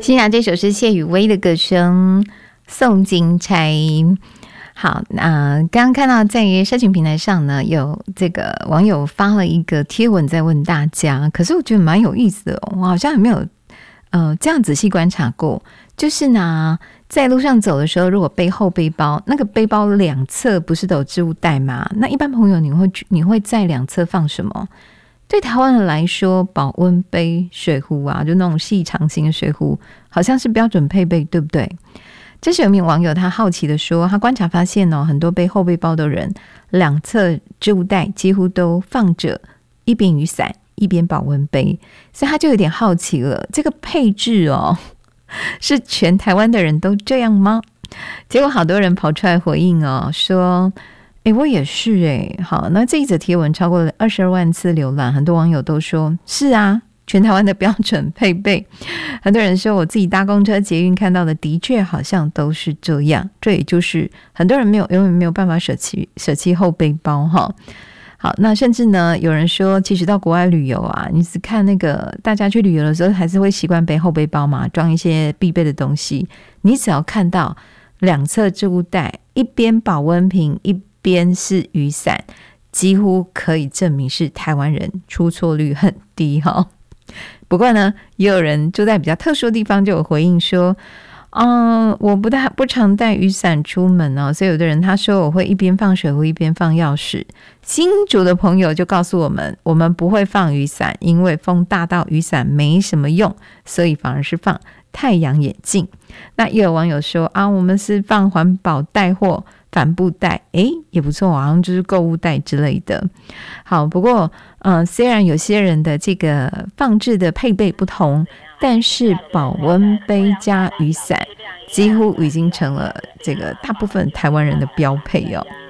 欣赏这首是谢宇威的歌声《送金钗》。好，刚刚看到在社群平台上呢，有这个网友发了一个贴文在问大家，可是我觉得蛮有意思的我好像也没有这样仔细观察过。就是呢，在路上走的时候，如果背后背包，那个背包两侧不是都有置物袋吗？那一般朋友你会在两侧放什么？对台湾人来说，保温杯、水壶啊，就那种细长型的水壶，好像是标准配备，对不对？这是有名网友他好奇的说，他观察发现很多背后背包的人，两侧置物袋几乎都放着一边雨伞，一边保温杯，所以他就有点好奇了，这个配置是全台湾的人都这样吗？结果好多人跑出来回应说我也是好，那这一则贴文超过了22万次浏览，很多网友都说是啊，全台湾的标准配备。很多人说我自己搭公车捷运看到的的确好像都是这样，这也就是很多人永远没有办法舍弃后背包好，那甚至呢，有人说其实到国外旅游啊，你只看那个大家去旅游的时候还是会习惯背后背包嘛，装一些必备的东西。你只要看到两侧置物袋，一边保温瓶一边是雨伞，几乎可以证明是台湾人，出错率很低不过呢，也有人住在比较特殊的地方就有回应说我不常带雨伞出门所以有的人他说我会一边放水壶一边放钥匙。新竹的朋友就告诉我们不会放雨伞，因为风大到雨伞没什么用，所以反而是放太阳眼镜。那也有网友说我们是放环保带货帆布袋，也不错，好像就是购物袋之类的。好，不过虽然有些人的这个放置的配备不同，但是保温杯加雨伞几乎已经成了这个大部分台湾人的标配